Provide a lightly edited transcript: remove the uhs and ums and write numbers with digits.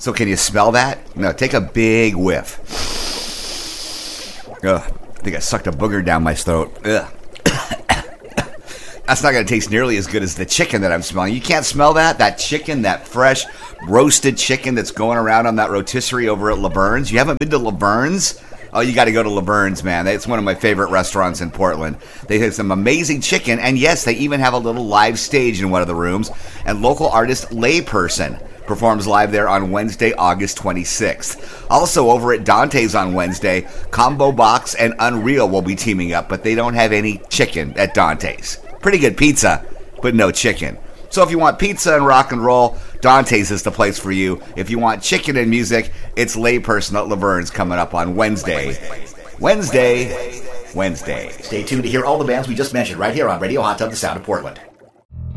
So can you smell that? No, take a big whiff. Ugh, I think I sucked a booger down my throat. Ugh. That's not going to taste nearly as good as the chicken that I'm smelling. You can't smell that? That chicken, that fresh roasted chicken that's going around on that rotisserie over at Laverne's. You haven't been to Laverne's? Oh, you got to go to Laverne's, man. It's one of my favorite restaurants in Portland. They have some amazing chicken, and yes, they even have a little live stage in one of the rooms. And local artist Layperson performs live there on Wednesday, August 26th. Also, over at Dante's on Wednesday, Combo Box and Unreal will be teaming up, but they don't have any chicken at Dante's. Pretty good pizza, but no chicken. So if you want pizza and rock and roll, Dante's is the place for you. If you want chicken and music, it's Layperson at Laverne's coming up on Wednesday. Wednesday. Stay tuned to hear all the bands we just mentioned right here on Radio Hot Tub, the Sound of Portland.